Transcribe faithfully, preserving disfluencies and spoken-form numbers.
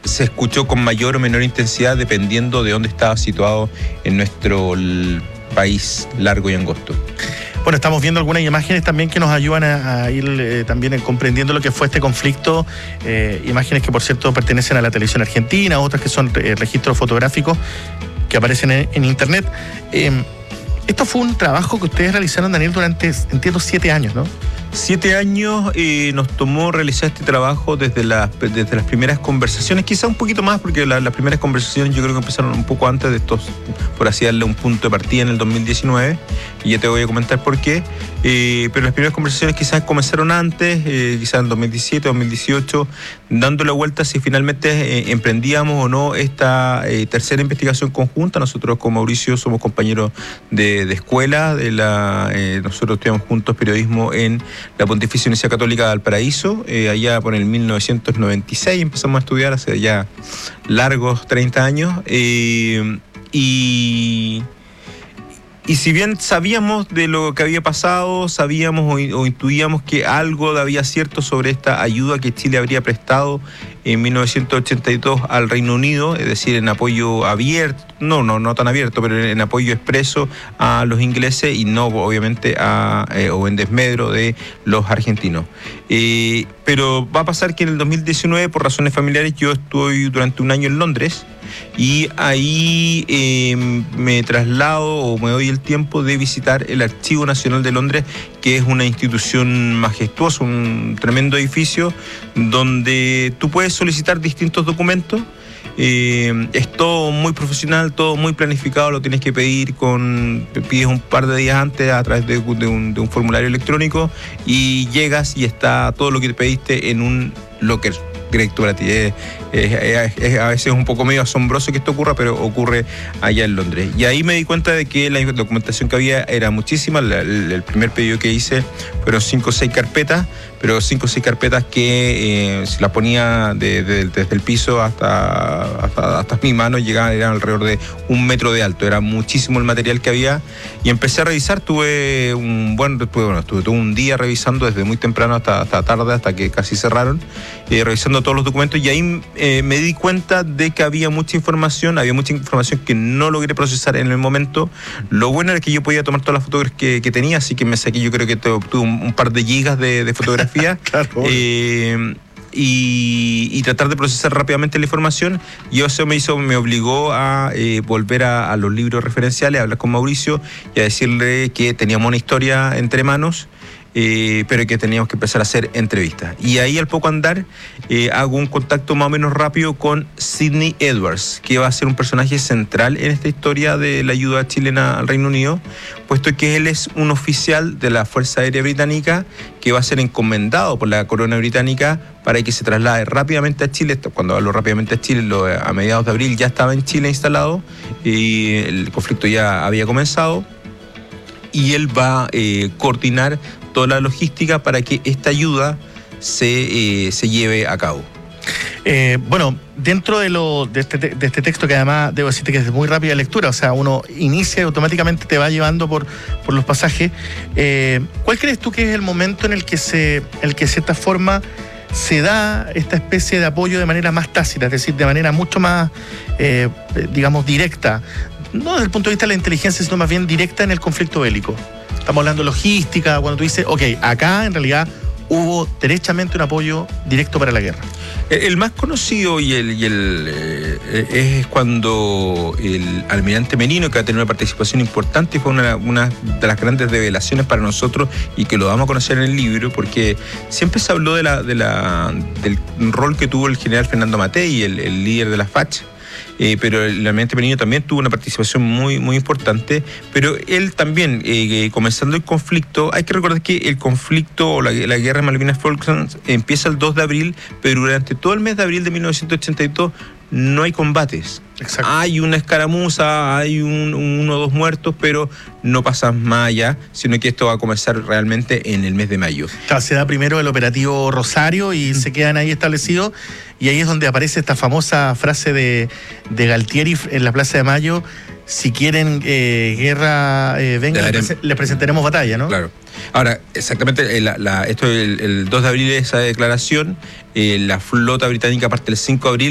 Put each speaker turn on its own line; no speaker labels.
se escuchó con mayor o menor intensidad dependiendo de dónde estaba situado en nuestro país largo y angosto.
Bueno, estamos viendo algunas imágenes también que nos ayudan a, a ir eh, también comprendiendo lo que fue este conflicto. Eh, imágenes que, por cierto, pertenecen a la televisión argentina, otras que son eh, registros fotográficos que aparecen en, en internet. Eh, esto fue un trabajo que ustedes realizaron, Daniel, durante, entiendo, siete años, ¿no?
Siete años eh, nos tomó realizar este trabajo desde, la, desde las primeras conversaciones, quizá un poquito más, porque la, las primeras conversaciones yo creo que empezaron un poco antes de estos, por así darle un punto de partida en el dos mil diecinueve, y ya te voy a comentar por qué, eh, pero las primeras conversaciones quizás comenzaron antes, eh, quizás en dos mil diecisiete, dos mil dieciocho, dando la vuelta si finalmente eh, emprendíamos o no esta eh, tercera investigación conjunta. Nosotros con Mauricio somos compañeros de, de escuela, de la, eh, nosotros estudiamos juntos periodismo en la Pontificia Universidad Católica de Valparaíso, eh, allá por el mil novecientos noventa y seis empezamos a estudiar, hace ya largos treinta años, eh, y, y si bien sabíamos de lo que había pasado, sabíamos o, o intuíamos que algo había cierto sobre esta ayuda que Chile habría prestado en mil novecientos ochenta y dos al Reino Unido, es decir, en apoyo abierto, no, no, no tan abierto, pero en apoyo expreso a los ingleses y no, obviamente, a, eh, o en desmedro de los argentinos. Eh, pero va a pasar que en el dos mil diecinueve, por razones familiares, yo estoy durante un año en Londres y ahí eh, me traslado o me doy el tiempo de visitar el Archivo Nacional de Londres, que es una institución majestuosa, un tremendo edificio donde tú puedes solicitar distintos documentos. Eh, es todo muy profesional, todo muy planificado, lo tienes que pedir con, pides un par de días antes a través de, de, un, de un formulario electrónico y llegas y está todo lo que te pediste en un locker directo para ti. Es, es, es, es a veces un poco medio asombroso que esto ocurra, pero ocurre allá en Londres. Y ahí me di cuenta de que la documentación que había era muchísima. El, el primer pedido que hice fueron cinco o seis carpetas, pero cinco o seis carpetas que eh, si las ponía de, de, desde el piso hasta, hasta, hasta mi mano, llegaban, eran alrededor de un metro de alto. Era muchísimo el material que había. Y empecé a revisar, tuve un buen, tuve, bueno, tuve todo un día revisando desde muy temprano hasta, hasta tarde, hasta que casi cerraron, eh, revisando todos los documentos, y ahí eh, me di cuenta de que había mucha información, había mucha información que no logré procesar en el momento. Lo bueno era que yo podía tomar todas las fotografías que, que tenía, así que me saqué, yo creo que tuve un, un par de gigas de, de fotografía.
Claro.
Eh, Y, y tratar de procesar rápidamente la información, y eso me hizo, me obligó a eh, volver a, a los libros referenciales, a hablar con Mauricio y a decirle que teníamos una historia entre manos, eh, pero que teníamos que empezar a hacer entrevistas. Y ahí, al poco andar, eh, hago un contacto más o menos rápido con Sidney Edwards, que va a ser un personaje central en esta historia de la ayuda chilena al Reino Unido, puesto que él es un oficial de la Fuerza Aérea Británica que va a ser encomendado por la corona británica para que se traslade rápidamente a Chile. Cuando hablo rápidamente a Chile, lo, a mediados de abril ya estaba en Chile instalado y el conflicto ya había comenzado, y él va a eh, coordinar toda la logística para que esta ayuda se, eh, se lleve a cabo.
Eh, bueno, dentro de, lo, de, este, de este texto, que además debo decirte que es de muy rápida lectura, o sea, uno inicia y automáticamente te va llevando por, por los pasajes, eh, ¿cuál crees tú que es el momento en el que se, en el que de cierta forma se da esta especie de apoyo de manera más tácita, es decir, de manera mucho más, eh, digamos, directa, no desde el punto de vista de la inteligencia, sino más bien directa en el conflicto bélico? Estamos hablando de logística, cuando tú dices, ok, acá en realidad hubo derechamente un apoyo directo para la guerra.
El más conocido y el, y el eh, es cuando el almirante Merino, que va a tener una participación importante, fue una, una de las grandes revelaciones para nosotros, y que lo vamos a conocer en el libro, porque siempre se habló de la, de la, del rol que tuvo el general Fernando Matei, el, el líder de la facha. Eh, pero el almirante Merino también tuvo una participación muy, muy importante, pero él también, eh, comenzando el conflicto, hay que recordar que el conflicto o la, la guerra de Malvinas-Falklands empieza el dos de abril, pero durante todo el mes de abril de mil novecientos ochenta y dos no hay combates. Exacto. Hay una escaramuza, hay un, uno o dos muertos, pero no pasa más allá, sino que esto va a comenzar realmente en el mes de mayo.
Claro, se da primero el operativo Rosario y mm. se quedan ahí establecidos, y ahí es donde aparece esta famosa frase de, de Galtieri en la Plaza de Mayo: si quieren eh, guerra, eh, vengan, les, les presentaremos batalla, ¿no?
Claro. Ahora, exactamente, la, la, esto el, el dos de abril, esa declaración, eh, la flota británica parte el cinco de abril,